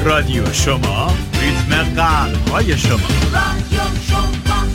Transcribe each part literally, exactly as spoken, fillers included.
رادیو شما، ریتم قلب های شما. رادیو شما.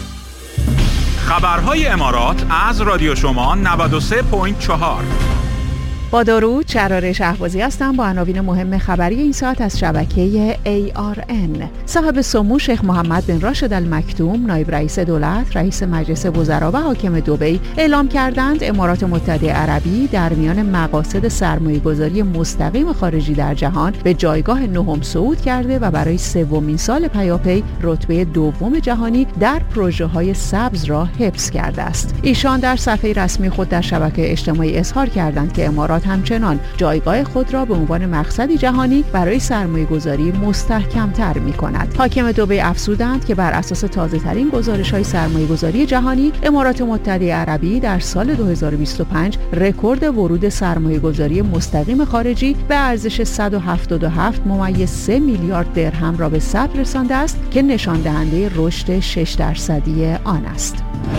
خبرهای امارات از رادیو شما نود و سه ممیز چهار. با درود، شراره شهبازی هستم با عناوین مهم خبری این ساعت از شبکه ای آر ان. صاحب سمو شیخ محمد بن راشد المکتوم، نایب رئیس دولت، رئیس مجلس وزرا و حاکم دبی اعلام کردند امارات متحده عربی در میان مقاصد سرمایه‌گذاری مستقیم خارجی در جهان به جایگاه نهم صعود کرده و برای سومین سال پیاپی رتبه دوم جهانی در پروژه‌های سبز را حفظ کرده است. ایشان در صفحه رسمی خود در شبکه اجتماعی اظهار کردند که امارات همچنان جایگاه خود را به عنوان مقصدی جهانی برای سرمایه‌گذاری مستحکم‌تر می‌کند. حاکم دبی افزودند که بر اساس تازه‌ترین گزارش‌های سرمایه‌گذاری جهانی، امارات متحده عربی در سال دو هزار و بیست و پنج رکورد ورود سرمایه‌گذاری مستقیم خارجی به ارزش صد و هفتاد و هفت ممیز سه میلیارد درهم را به ثبت رسانده است که نشان دهنده رشد شش درصدی آن است.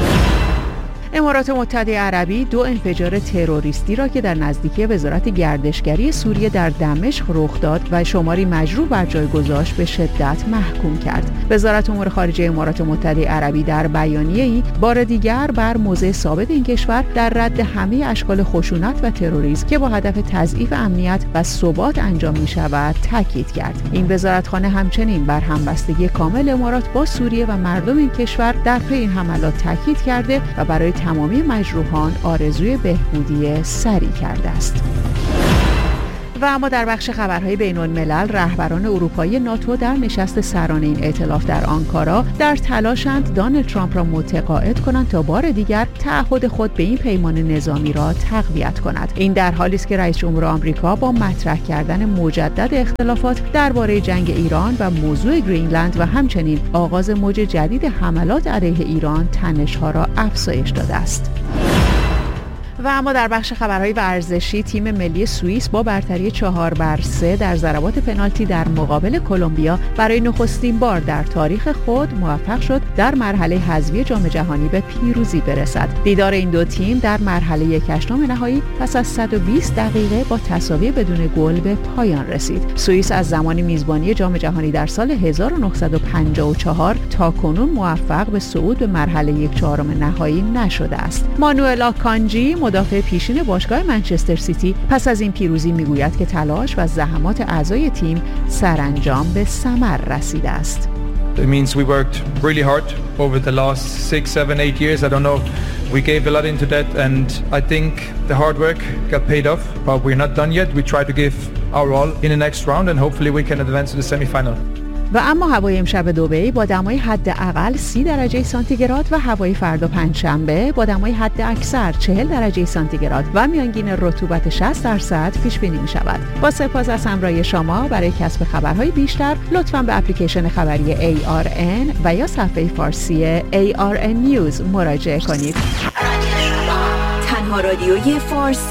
امارات متحده عربی دو انفجار تروریستی را که در نزدیکی وزارت گردشگری سوریه در دمشق رخ داد و شماری مجروح بر جای گذاشت به شدت محکوم کرد. وزارت امور خارجه امارات متحده عربی در بیانیه‌ای بار دیگر بر موضع ثابت این کشور در رد همه اشکال خشونت و تروریسم که با هدف تضعیف امنیت و ثبات انجام می‌شود تاکید کرد. این وزارتخانه همچنین بر همبستگی کامل امارات با سوریه و مردم این کشور در پی این حملات تاکید کرده و برای تمامی مجروحان آرزوی بهبودی سریع کرده است. و اما در بخش خبرهای بین‌الملل، رهبران اروپایی ناتو در نشست سران این ائتلاف در آنکارا در تلاشند دونالد ترامپ را متقاعد کنند تا بار دیگر تعهد خود به این پیمان نظامی را تقویت کند. این در حالی است که رئیس جمهور آمریکا با مطرح کردن مجدد اختلافات درباره جنگ ایران و موضوع گرینلند و همچنین آغاز موج جدید حملات علیه ایران تنش‌ها را افزایش داده است. و اما در بخش خبرهای ورزشی، تیم ملی سوئیس با برتری چهار بر سه در ضربات پنالتی در مقابل کلمبیا برای نخستین بار در تاریخ خود موفق شد در مرحله حذفی جام جهانی به پیروزی برسد. دیدار این دو تیم در مرحله یک هشتم نهایی پس از صد و بیست دقیقه با تساوی بدون گل به پایان رسید. سوئیس از زمان میزبانی جام جهانی در سال هزار و نهصد و پنجاه و چهار تا کنون موفق به صعود به مرحله یک چهارم نهایی نشده است. مانوئل آکانجی مدافع پیشین باشگاه منچستر سیتی پس از این پیروزی میگوید که تلاش و زحمات اعضای تیم سرانجام به ثمر رسیده است. It means we worked really hard over the last six, seven, eight years. I don't know. We gave a lot into that, and I think the hard work got paid off. But we're not done yet. We try to give our all in the next round, and hopefully we can advance to the semi-final. و اما هوای امشب دبی با دمای حداقل سی درجه سانتیگراد و هوای فردا پنجشنبه با دمای حد اکثر چهل درجه سانتیگراد و میانگین رطوبت شصت درصد پیش بینی می شود. با سپاس از همراهی شما. برای کسب خبرهای بیشتر لطفاً به اپلیکیشن خبری ای آر ان و یا صفحه فارسی ای آر ان نیوز مراجعه کنید. تنها رادیوی فارسی